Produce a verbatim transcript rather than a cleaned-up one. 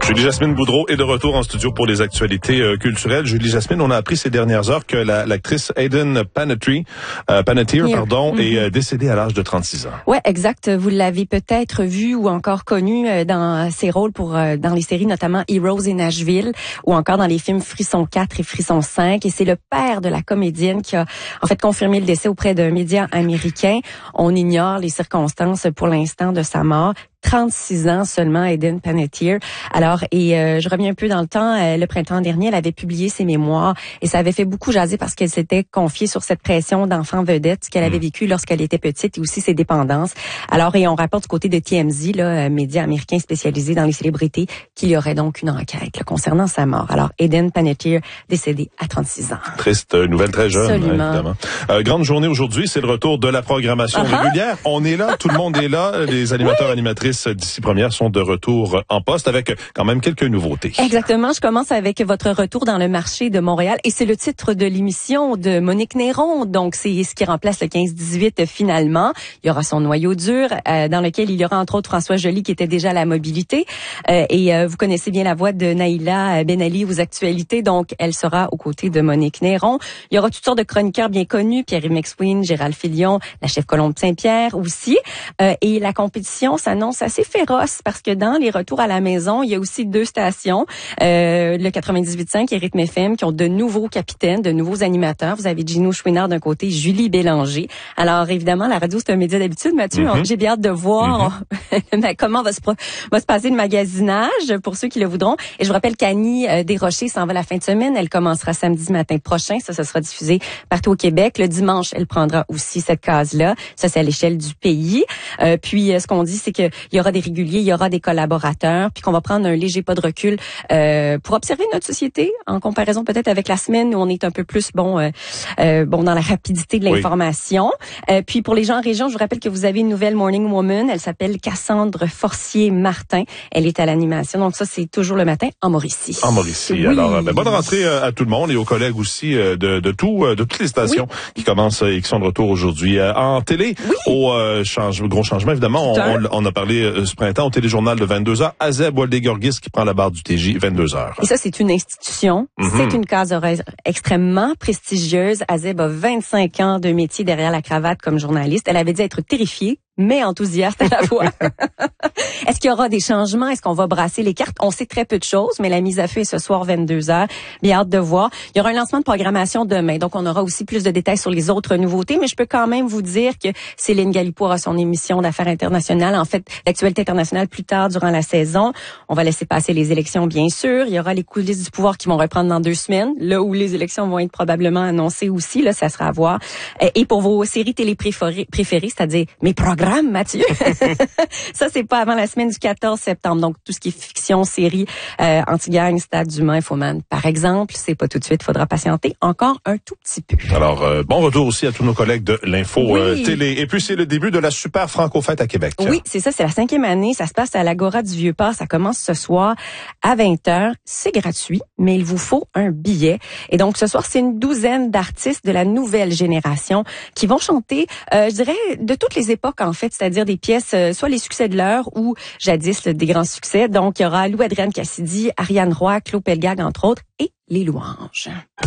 Julie Jasmine Boudreau est de retour en studio pour les actualités euh, culturelles. Julie Jasmine, on a appris ces dernières heures que la, l'actrice Hayden Panettiere, euh, Panettiere, yeah. pardon, mm-hmm. est euh, décédée à l'âge de trente-six ans. Ouais, exact. Vous l'avez peut-être vu ou encore connu euh, dans ses rôles pour euh, dans les séries, notamment Heroes et Nashville, ou encore dans les films Frisson quatre et Frisson cinq. Et c'est le père de la comédienne qui a en fait confirmé le décès auprès d'un média américain. On ignore les circonstances pour l'instant de sa mort. trente-six ans seulement, Hayden Panettiere. Alors, et euh, je reviens un peu dans le temps, euh, le printemps dernier, elle avait publié ses mémoires et ça avait fait beaucoup jaser parce qu'elle s'était confiée sur cette pression d'enfant vedette, ce qu'elle avait vécu lorsqu'elle était petite et aussi ses dépendances. Alors, et on rapporte du côté de T M Z, là, euh, média américain spécialisé dans les célébrités, qu'il y aurait donc une enquête là, concernant sa mort. Alors, Hayden Panettiere, décédée à trente-six ans. Triste nouvelle, très jeune, Absolument. Hein, évidemment. Euh, grande journée aujourd'hui, c'est le retour de la programmation uh-huh. régulière. On est là, tout le monde est là, les animateurs, oui. animatrices d'ici première sont de retour en poste avec quand même quelques nouveautés. Exactement. Je commence avec votre retour dans le marché de Montréal et c'est le titre de l'émission de Monique Néron. Donc, c'est ce qui remplace le quinze dix-huit finalement. Il y aura son noyau dur euh, dans lequel il y aura entre autres François Joly qui était déjà à la mobilité. Euh, et euh, vous connaissez bien la voix de Naïla Ben Ali aux actualités. Donc, elle sera aux côtés de Monique Néron. Il y aura toutes sortes de chroniqueurs bien connus. Pierre-Yves McSween, Gérald Filion, la chef Colombe Saint-Pierre aussi. Euh, et la compétition s'annonce assez féroce parce que dans les retours à la maison, il y a aussi deux stations, euh, le quatre-vingt-dix-huit virgule cinq et Rythme F M qui ont de nouveaux capitaines, de nouveaux animateurs. Vous avez Gino Chouinard d'un côté, Julie Bélanger. Alors évidemment, la radio c'est un média d'habitude, Mathieu. Mm-hmm. J'ai bien hâte de voir mm-hmm. comment va se va se passer le magasinage pour ceux qui le voudront. Et je vous rappelle qu'Annie euh, Desrochers s'en va la fin de semaine. Elle commencera samedi matin prochain. Ça, ça sera diffusé partout au Québec. Le dimanche, elle prendra aussi cette case-là. Ça, c'est à l'échelle du pays. Euh, puis, euh, ce qu'on dit, c'est qu'il y aura des réguliers, il y aura des collaborateurs, puis qu'on va prendre un léger pas de recul euh, pour observer notre société en comparaison peut-être avec la semaine où on est un peu plus bon euh, euh, bon dans la rapidité de l'information. Oui. Euh, puis pour les gens en région, je vous rappelle que vous avez une nouvelle Morning Woman, elle s'appelle Cassandre Forcier-Martin. Elle est à l'animation, donc ça c'est toujours le matin en Mauricie. En Mauricie. Oui. Alors ben, bonne rentrée euh, à tout le monde et aux collègues aussi euh, de de tout euh, de toutes les stations oui. qui commencent et qui sont de retour aujourd'hui euh, en télé. Oui. Au euh, change, gros changement évidemment, on, on, on a parlé euh, ce printemps au téléjournal de vingt-deux heures, Azeb Waldegorgis qui prend la barre du T J, vingt-deux heures. Et ça, c'est une institution. Mm-hmm. C'est une case horaire extrêmement prestigieuse. Azeb a vingt-cinq ans de métier derrière la cravate comme journaliste. Elle avait dit être terrifiée, mais enthousiaste à la fois. Est-ce qu'il y aura des changements? Est-ce qu'on va brasser les cartes? On sait très peu de choses, mais la mise à feu est ce soir vingt-deux heures. Bien hâte de voir. Il y aura un lancement de programmation demain, donc on aura aussi plus de détails sur les autres nouveautés, mais je peux quand même vous dire que Céline Galipo aura son émission d'affaires internationales, en fait, d'actualité internationale plus tard durant la saison. On va laisser passer les élections, bien sûr. Il y aura les coulisses du pouvoir qui vont reprendre dans deux semaines, là où les élections vont être probablement annoncées aussi, là, ça sera à voir. Et pour vos séries télé préférées, préférées c'est-à-dire mes programmes, Mathieu. Ça, c'est pas avant la semaine du quatorze septembre. Donc, tout ce qui est fiction, série, euh, Anti-Gang, Stade d'Humain, Infoman, par exemple, c'est pas tout de suite. Faudra patienter encore un tout petit peu. Alors, euh, bon retour aussi à tous nos collègues de l'Info oui. euh, Télé. Et puis, c'est le début de la super Franco-Fête à Québec. Oui, c'est ça. C'est la cinquième année. Ça se passe à l'Agora du Vieux-Port. Ça commence ce soir à vingt heures. C'est gratuit, mais il vous faut un billet. Et donc, ce soir, c'est une douzaine d'artistes de la nouvelle génération qui vont chanter, euh, je dirais, de toutes les époques, en fait, c'est-à-dire des pièces, euh, soit les succès de l'heure ou jadis des grands succès. Donc, il y aura Lou Adrienne Cassidy, Ariane Roy, Claude Pelgag, entre autres, et les louanges.